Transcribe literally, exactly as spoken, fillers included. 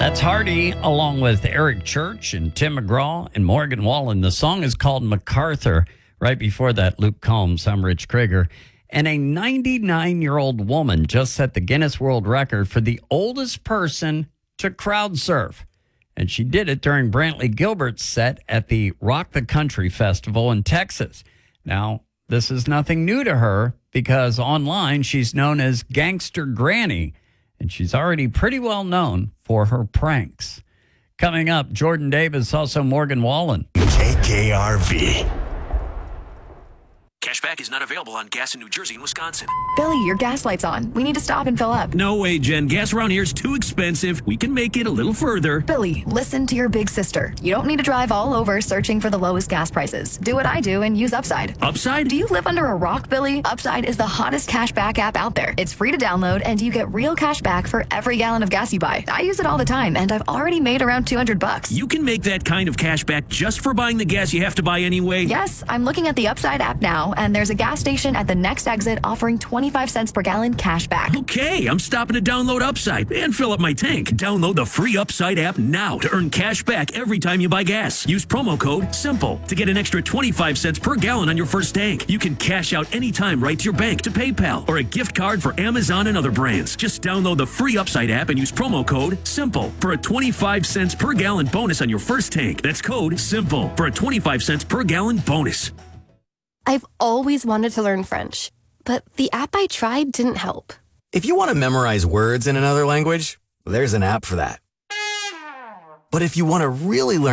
That's Hardy, along with Eric Church and Tim McGraw and Morgan Wallen. The song is called MacArthur. Right before that, Luke Combs. I'm Rich Krieger. And a ninety-nine-year-old woman just set the Guinness World Record for the oldest person to crowd surf. And she did it during Brantley Gilbert's set at the Rock the Country Festival in Texas. Now, this is nothing new to her because online she's known as Gangster Granny, and she's already pretty well known for her pranks. Coming up, Jordan Davis, also Morgan Wallen. K K R V. Cashback is not available on gas in New Jersey and Wisconsin. Billy, your gas light's on. We need to stop and fill up. No way, Jen. Gas around here is too expensive. We can make it a little further. Billy, listen to your big sister. You don't need to drive all over searching for the lowest gas prices. Do what I do and use Upside. Upside? Do you live under a rock, Billy? Upside is the hottest cashback app out there. It's free to download, and you get real cash back for every gallon of gas you buy. I use it all the time, and I've already made around two hundred bucks. You can make that kind of cash back just for buying the gas you have to buy anyway? Yes, I'm looking at the Upside app now, and there's a gas station at the next exit offering twenty-five cents per gallon cash back. Okay, I'm stopping to download Upside and fill up my tank. Download the free Upside app now to earn cash back every time you buy gas. Use promo code SIMPLE to get an extra twenty-five cents per gallon on your first tank. You can cash out anytime right to your bank, to PayPal, or a gift card for Amazon and other brands. Just download the free Upside app and use promo code SIMPLE for a twenty-five cents per gallon bonus on your first tank. That's code SIMPLE for a twenty-five cents per gallon bonus. I've always wanted to learn French, but the app I tried didn't help. If you want to memorize words in another language, there's an app for that. But if you want to really learn